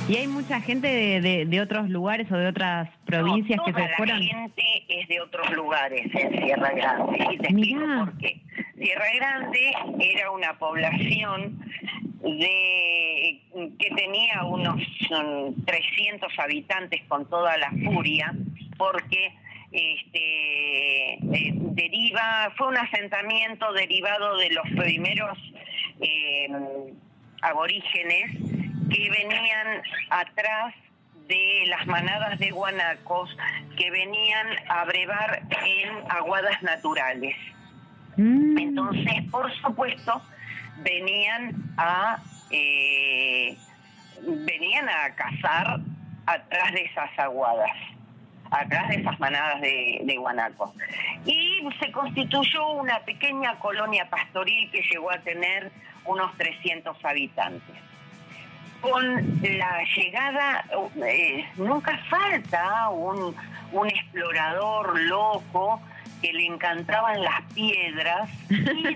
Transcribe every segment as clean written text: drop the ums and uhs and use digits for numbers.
¿Y hay mucha gente de otros lugares o de otras provincias que se fueron? La gente es de otros lugares en Sierra Grande. Y te explico por qué. Sierra Grande era una población que tenía unos 300 habitantes con toda la furia, porque fue un asentamiento derivado de los primeros aborígenes que venían atrás de las manadas de guanacos que venían a brevar en aguadas naturales. Entonces, por supuesto, venían a cazar atrás de esas aguadas, atrás de esas manadas de guanacos. Y se constituyó una pequeña colonia pastoril que llegó a tener unos 300 habitantes. Con la llegada, nunca falta un explorador loco que le encantaban las piedras y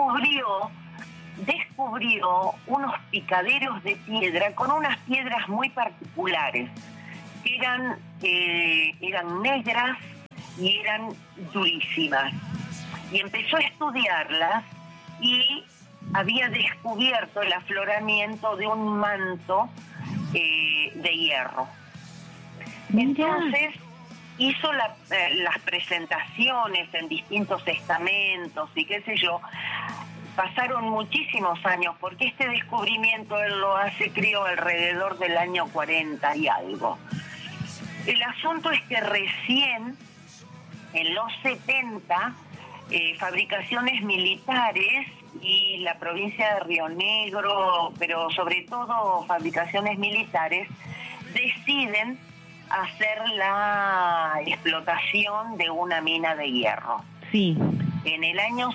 descubrió unos picaderos de piedra con unas piedras muy particulares, que eran negras y eran durísimas. Y empezó a estudiarlas y había descubierto el afloramiento de un manto de hierro. Entonces hizo las presentaciones en distintos estamentos y qué sé yo. Pasaron muchísimos años, porque este descubrimiento él lo hace, creo, alrededor del año 40 y algo. El asunto es que recién, en los 70, fabricaciones militares y la provincia de Río Negro, pero sobre todo fabricaciones militares, deciden hacer la explotación de una mina de hierro. Sí. En el año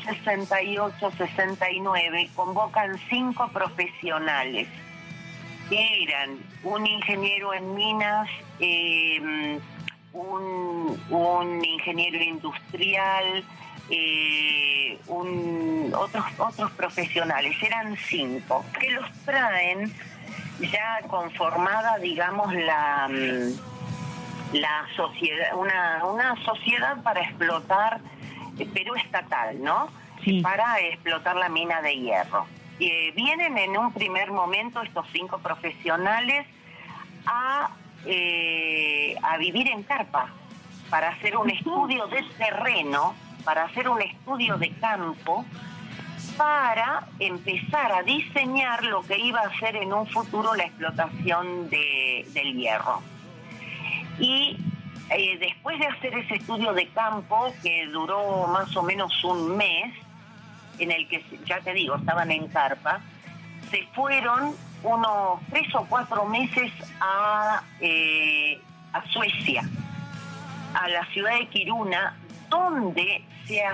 68-69 convocan 5 profesionales, que eran un ingeniero en minas, un ingeniero industrial, otros profesionales. Eran 5 que los traen ya conformada, digamos, la sociedad, una sociedad para explotar, pero estatal, ¿no? Sí. Para explotar la mina de hierro. Vienen en un primer momento estos 5 profesionales a vivir en carpa, para hacer un estudio de terreno, para hacer un estudio de campo, para empezar a diseñar lo que iba a ser en un futuro la explotación del hierro. Y después de hacer ese estudio de campo, que duró más o menos un mes, en el que, ya te digo, estaban en carpa, se fueron unos 3 o 4 meses a Suecia, a la ciudad de Kiruna, donde se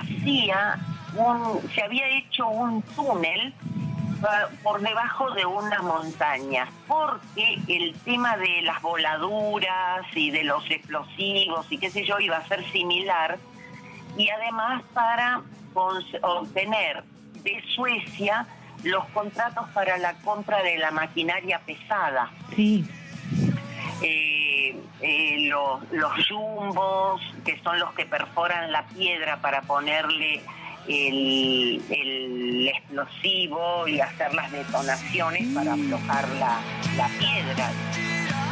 había hecho un túnel por debajo de una montaña, porque el tema de las voladuras y de los explosivos y qué sé yo iba a ser similar, y además para obtener de Suecia los contratos para la compra de la maquinaria pesada. Sí. Los jumbos, que son los que perforan la piedra para ponerle el explosivo y hacer las detonaciones para aflojar la piedra.